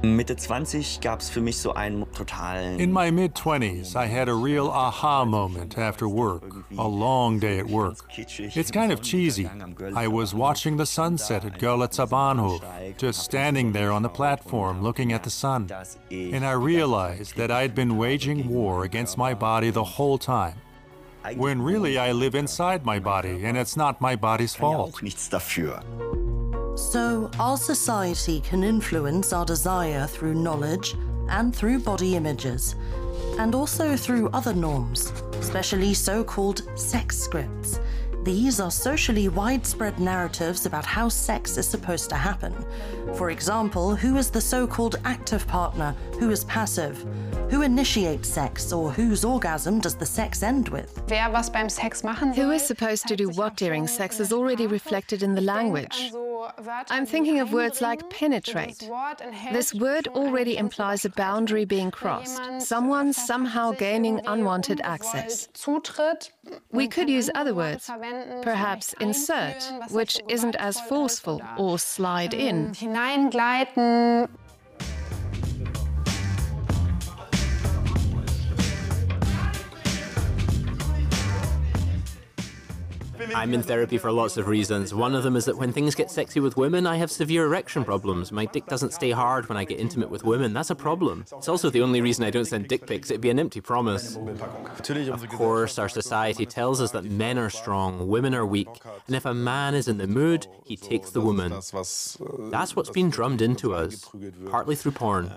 Mitte 20 gab's für mich so einen totalen... In my mid-20s, I had a real aha moment after work, a long day at work. It's kind of cheesy. I was watching the sunset at Görlitzer Bahnhof, just standing there on the platform looking at the sun. And I realized that I'd been waging war against my body the whole time, when really I live inside my body and it's not my body's fault. So, our society can influence our desire through knowledge and through body images, and also through other norms, especially so-called sex scripts. These are socially widespread narratives about how sex is supposed to happen. For example, who is the so-called active partner, who is passive, who initiates sex, or whose orgasm does the sex end with? Who is supposed to do what during sex is already reflected in the language. I'm thinking of words like penetrate. This word already implies a boundary being crossed, someone somehow gaining unwanted access. We could use other words, perhaps insert, which isn't as forceful, or slide in. I'm in therapy for lots of reasons. One of them is that when things get sexy with women, I have severe erection problems. My dick doesn't stay hard when I get intimate with women. That's a problem. It's also the only reason I don't send dick pics. It'd be an empty promise. Of course, our society tells us that men are strong, women are weak, and if a man is in the mood, he takes the woman. That's what's been drummed into us, partly through porn.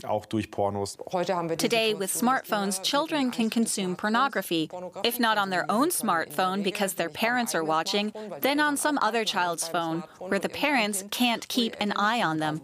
Today, with smartphones, children can consume pornography, if not on their own smartphone because their parents are watching, then on some other child's phone, where the parents can't keep an eye on them.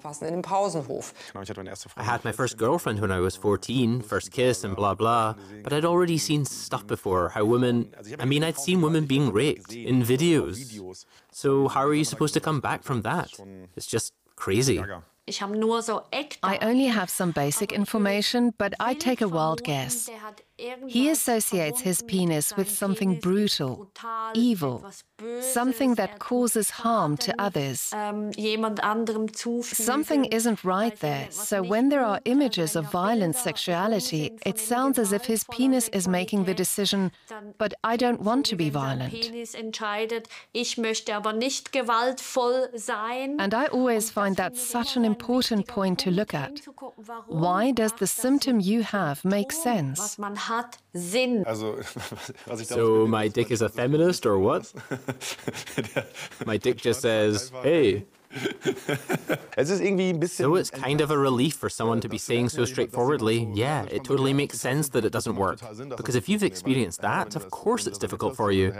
I had my first girlfriend when I was 14, first kiss and blah blah, but I'd already seen stuff before, how women, I'd seen women being raped in videos. So how are you supposed to come back from that? It's just crazy. I only have some basic information, but I take a wild guess. He associates his penis with something brutal, evil, something that causes harm to others. Something isn't right there, so when there are images of violent sexuality, it sounds as if his penis is making the decision, but I don't want to be violent. And I always find that such an important point to look at. Why does the symptom you have make sense? So my dick is a feminist or what? My dick just says, hey. So it's kind of a relief for someone to be saying so straightforwardly, yeah, it totally makes sense that it doesn't work. Because if you've experienced that, of course it's difficult for you.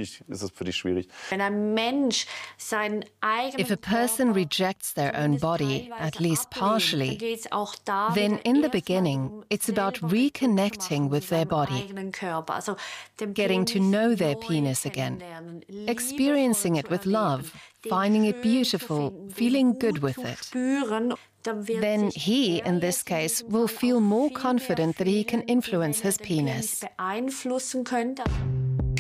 If a person rejects their own body, at least partially, then in the beginning, it's about reconnecting with their body, getting to know their penis again, experiencing it with love, finding it beautiful, feeling good with it. Then he, in this case, will feel more confident that he can influence his penis.